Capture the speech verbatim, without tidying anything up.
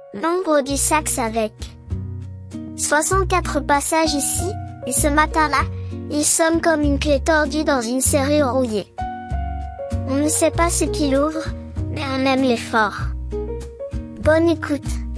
Nombre du sax avec soixante-quatre passages ici, et ce matin-là, il sonne comme une clé tordue dans une serrure rouillée. On ne sait pas ce qu'il ouvre, mais on aime l'effort. Bonne écoute.